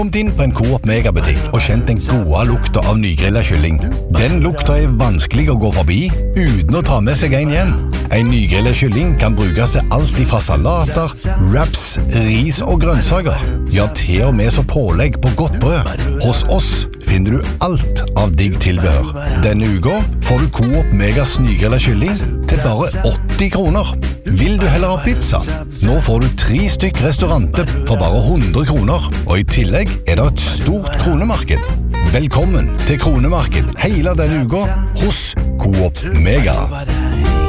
Kom inn på en Coop Mega-butikk og kjent den gode lukta av nygrillet kylling. Den lukta vanskelig å gå forbi uten å ta med seg en hjem. En nygrillet kylling kan brukes til alt fra salater, wraps, ris og grønnsaker. Ja, til og med så pålegg på godt brød. Hos oss finner du alt av digg tilbehør. Denne uka får du Coop Megas nygrillet kylling til bare 80 kroner. Vil du heller ha pizza? Nå får du 3 stykk restauranter for bare 100 kroner, og i tillegg det et stort kronemarked. Velkommen til kronemarked hele denne uka hos Coop Mega.